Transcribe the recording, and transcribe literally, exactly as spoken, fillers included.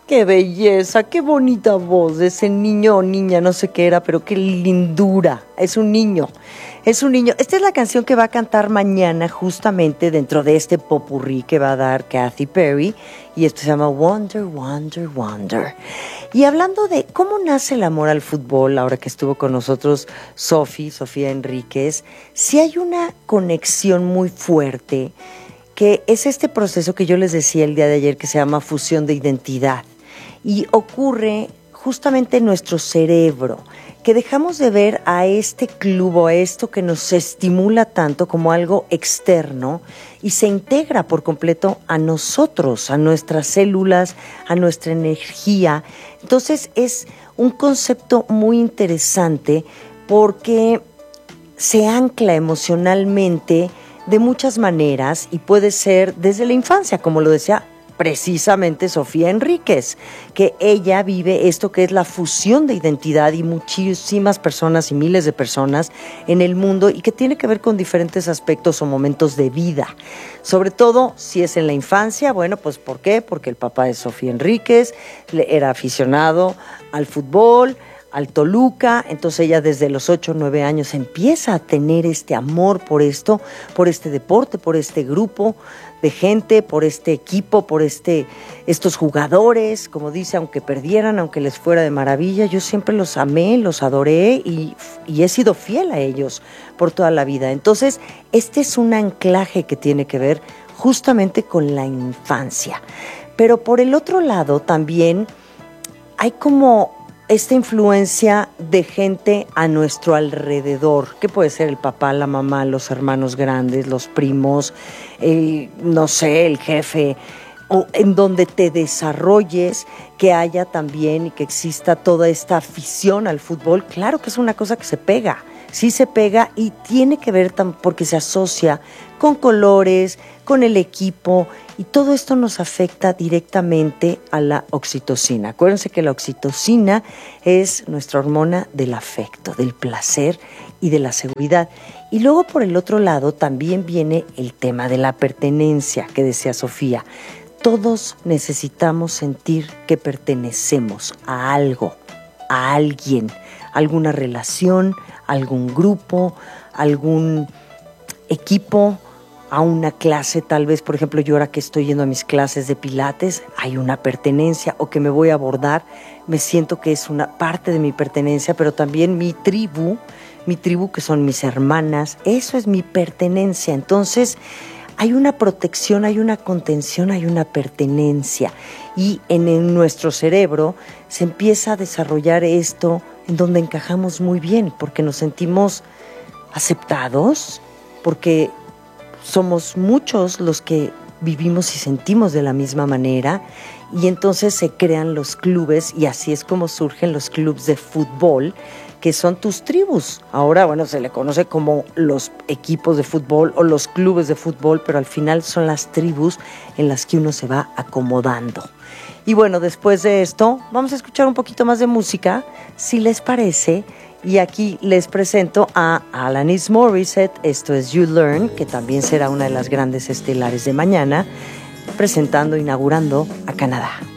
Qué belleza, qué bonita voz de ese niño o niña, no sé qué era, pero qué lindura. Es un niño, es un niño. Esta es la canción que va a cantar mañana justamente dentro de este popurrí que va a dar Katy Perry. Y esto se llama Wonder, Wonder, Wonder. Y hablando de cómo nace el amor al fútbol, ahora que estuvo con nosotros Sofi, Sofía Enríquez, sí hay una conexión muy fuerte, que es este proceso que yo les decía el día de ayer que se llama fusión de identidad. Y ocurre justamente en nuestro cerebro, que dejamos de ver a este club o a esto que nos estimula tanto como algo externo y se integra por completo a nosotros, a nuestras células, a nuestra energía. Entonces es un concepto muy interesante porque se ancla emocionalmente de muchas maneras y puede ser desde la infancia, como lo decía precisamente Sofía Enríquez, que ella vive esto que es la fusión de identidad y muchísimas personas y miles de personas en el mundo y que tiene que ver con diferentes aspectos o momentos de vida. Sobre todo si es en la infancia, bueno, pues ¿por qué? Porque el papá de Sofía Enríquez era aficionado al fútbol, al Toluca, entonces ella desde los ocho o nueve años empieza a tener este amor por esto, por este deporte, por este grupo de gente, por este equipo, por este, estos jugadores, como dice, aunque perdieran, aunque les fuera de maravilla, yo siempre los amé, los adoré y, y he sido fiel a ellos por toda la vida. Entonces, este es un anclaje que tiene que ver justamente con la infancia. Pero por el otro lado también hay como esta influencia de gente a nuestro alrededor, que puede ser el papá, la mamá, los hermanos grandes, los primos, eh, no sé, el jefe, o en donde te desarrolles, que haya también y que exista toda esta afición al fútbol. Claro que es una cosa que se pega, sí se pega y tiene que ver tam- porque se asocia con colores, con el equipo, y todo esto nos afecta directamente a la oxitocina. Acuérdense que la oxitocina es nuestra hormona del afecto, del placer y de la seguridad. Y luego por el otro lado también viene el tema de la pertenencia que decía Sofía. Todos necesitamos sentir que pertenecemos a algo, a alguien, alguna relación, algún grupo, algún equipo, a una clase, tal vez, por ejemplo, yo ahora que estoy yendo a mis clases de pilates, hay una pertenencia, o que me voy a abordar, me siento que es una parte de mi pertenencia, pero también mi tribu, mi tribu que son mis hermanas, eso es mi pertenencia. Entonces, hay una protección, hay una contención, hay una pertenencia, y en, en nuestro cerebro se empieza a desarrollar esto en donde encajamos muy bien, porque nos sentimos aceptados, porque somos muchos los que vivimos y sentimos de la misma manera, y entonces se crean los clubes, y así es como surgen los clubes de fútbol, que son tus tribus. Ahora, bueno, se le conoce como los equipos de fútbol o los clubes de fútbol, pero al final son las tribus en las que uno se va acomodando. Y bueno, después de esto, vamos a escuchar un poquito más de música, si les parece. Y aquí les presento a Alanis Morissette, esto es You Learn, que también será una de las grandes estelares de mañana, presentando, inaugurando a Canadá.